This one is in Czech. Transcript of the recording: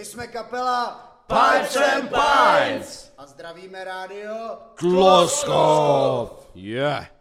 My jsme kapela Pipes and Pints a zdravíme rádio Kloskov. Yeah.